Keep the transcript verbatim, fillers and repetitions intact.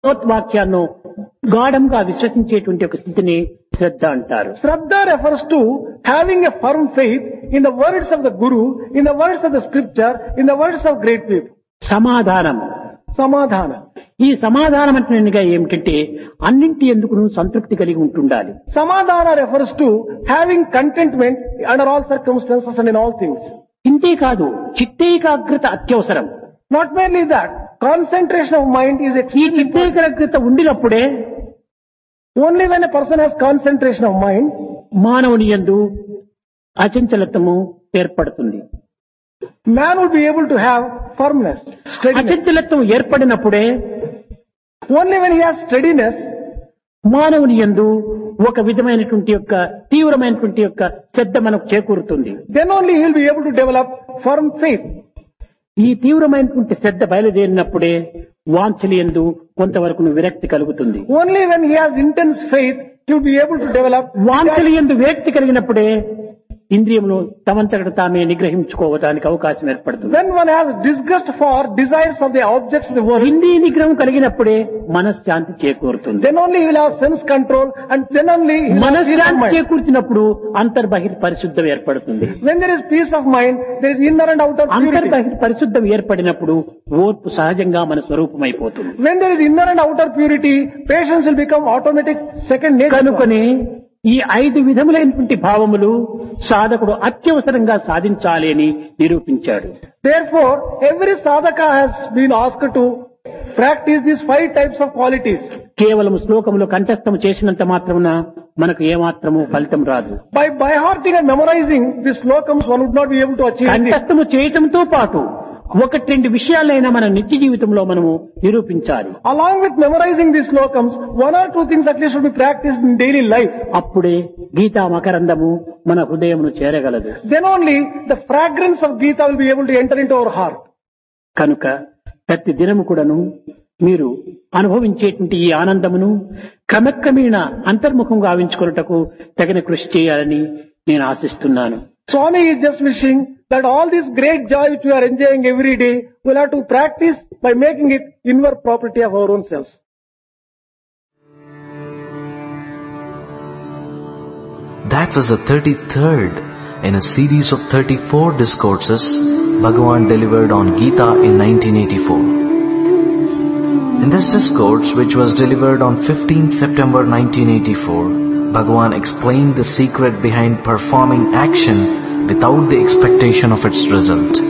వాక్యాన్ని గాఢంగా విశ్వసించేటువంటి ఒక స్థితిని శ్రద్ధ అంటారు. Shraddha refers to having a firm faith in the words of the Guru, in the words of the scripture, in the words of great people. సమాధానం. Samadhana. ఈ సమాధానం అంటే ఏమిటంటే అన్నింటి ఎందుకు సంతృప్తి కలిగి ఉంటుండాలి. Samadhana refers to having contentment under all circumstances and in all things. ఇంతే కాదు, చిత్తేకాగ్రత అత్యవసరం. Not merely that, concentration of mind is ఈ extremely important. చిత్తేకాగ్రత ఉండినప్పుడే Only when a person has concentration of mind, మానవుని యందు అచంచలత్వము ఏర్పడుతుంది. man will be able to have firmness, steadiness. అచంచలత్వం ఏర్పడినప్పుడే Only when he has steadiness, మానవుని యందు ఒక విధమైనటువంటి యొక్క తీవ్రమైనటువంటి యొక్క శ్రద్ధ మనకు చేకూరుతుంది. then only he will be able to develop firm faith. ఈ తీవ్రమైనటువంటి శ్రద్ధ బయలుదేరినప్పుడే వాంఛలి యందు కొంతవరకు విరక్తి కలుగుతుంది. Only when he has intense faith, he will be able to develop వాంఛలి యందు విరక్తి కలిగినప్పుడే ఇంద్రియములు తమంతట తామే నిగ్రహించుకోవడానికి అవకాశం ఏర్పడుతుంది. when one has disgust for desires of the objects in the world, ఇంద్రియ నిగ్రహం కలిగినప్పుడే మనశ్శాంతి చేకూరుతుంది. then only he will have sense control and then only he will have peace of మనశ్శాంతి mind. చేకూర్చినప్పుడు అంతర్బహిర్ పరిశుద్ధం ఏర్పడుతుంది. When there is peace of mind, there is inner and outer purity. అంతర్బహిర్ పరిశుద్ధం ఏర్పడినప్పుడు ఓర్పు సహజంగా మన స్వరూపం అయిపోతుంది. When there is inner and outer purity, patience will become automatic second nature. కనుకనే ఈ ఐదు విధములైనటువంటి భావములు సాధకుడు అత్యవసరంగా సాధించాలి అని నిరూపించాడు. Therefore, every sadhaka has been asked to practice these five types of qualities. కేవలం శ్లోకములు కంఠస్థము చేసినంత మాత్రమున మనకు ఏమాత్రము ఫలితం రాదు. By by hearting and memorizing these slokams, one would not be able to achieve this. కంఠస్థము చేయటంతో పాటు ఒకటి రెండు విషయాలైనా మన నిత్య జీవితంలో మనము నిరూపించాలి. Along with memorizing these slokams, one or two things at least should be practiced in daily life. అప్పుడే గీతా మకరందము మన హృదయమును చేరగలదు. Then only the fragrance of Gita will be able to enter into our heart. కనుక ప్రతి దినము కూడాను మీరు అనుభవించేటువంటి ఈ ఆనందమును క్రమక్రమేణ అంతర్ముఖం గావించుకొనుటకు తగిన కృషి చేయాలని నేను ఆశిస్తున్నాను. Swami is just wishing that all this great joy which we are enjoying every day will have to practice by making it inward property of our own selves. That was the thirty-third in a series of thirty-four discourses Bhagavan delivered on Gita in nineteen eighty-four. In this discourse, which was delivered on fifteenth September nineteen eighty-four, Bhagavan explained the secret behind performing action without the expectation of its result.